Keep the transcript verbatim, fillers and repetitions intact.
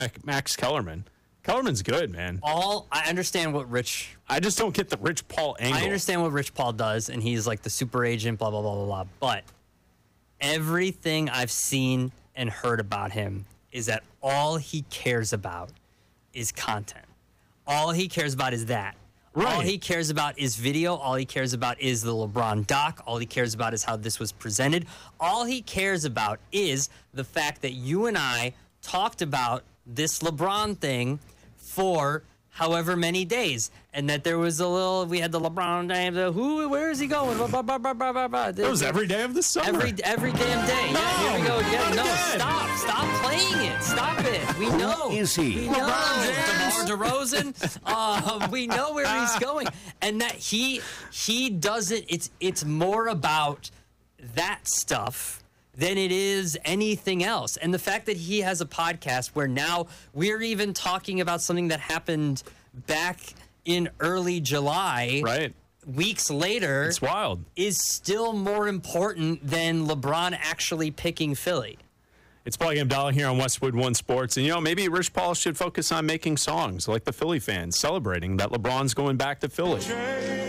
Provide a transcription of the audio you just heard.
Max Kellerman. Kellerman's good, man. All I understand what Rich. I just don't get the Rich Paul angle. I understand what Rich Paul does, and he's like the super agent, blah blah blah blah blah. But everything I've seen and heard about him is that all he cares about is content. All he cares about is that. Right. All he cares about is video. All he cares about is the LeBron doc. All he cares about is how this was presented. All he cares about is the fact that you and I talked about this LeBron thing for however many days, and that there was a little, we had the LeBron James, uh, who, where is he going? Blah, blah, blah, blah, blah, blah, blah. It was every day of the summer. Every every damn day. No, yeah, here we go again. No, again. stop. Stop playing it. Stop it. We know. Who is he? We know. LeBron DeMar DeRozan. Uh, we know where he's going. And that he he doesn't, it's it's more about that stuff than it is anything else. And the fact that he has a podcast where now we're even talking about something that happened back in early July, Right. weeks later, It's wild. is still more important than LeBron actually picking Philly. It's Paul Gambdala here on Westwood One Sports. And, you know, maybe Rich Paul should focus on making songs like the Philly fans, celebrating that LeBron's going back to Philly.